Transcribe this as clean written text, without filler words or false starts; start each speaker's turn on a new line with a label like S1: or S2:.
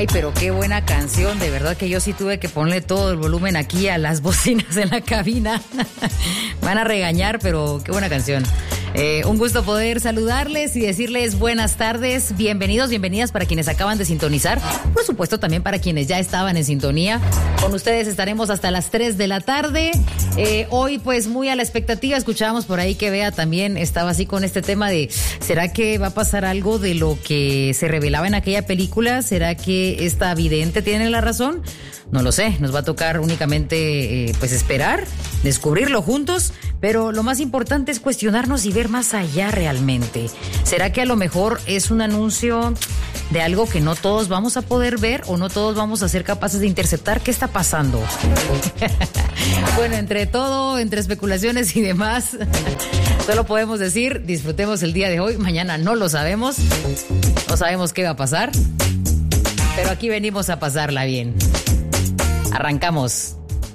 S1: Ay, pero qué buena canción, de verdad que yo sí tuve que ponerle todo el volumen aquí a las bocinas en la cabina. Van a regañar, pero qué buena canción. Un gusto poder saludarles y decirles buenas tardes, bienvenidos, bienvenidas para quienes acaban de sintonizar, por supuesto también para quienes ya estaban en sintonía. Con ustedes estaremos hasta las 3 de la tarde. Hoy pues muy a la expectativa, escuchábamos por ahí que Bea también estaba así con este tema de ¿será que va a pasar algo de lo que se revelaba en aquella película? ¿Será que esta vidente tiene la razón? No lo sé, nos va a tocar únicamente pues esperar, descubrirlo juntos, pero lo más importante es cuestionarnos y ver más allá realmente. ¿Será que a lo mejor es un anuncio de algo que no todos vamos a poder ver o no todos vamos a ser capaces de interceptar? ¿Qué está pasando? Bueno, entre todo, entre especulaciones y demás, solo podemos decir, disfrutemos el día de hoy, mañana no lo sabemos, no sabemos qué va a pasar, pero aquí venimos a pasarla bien. Arrancamos.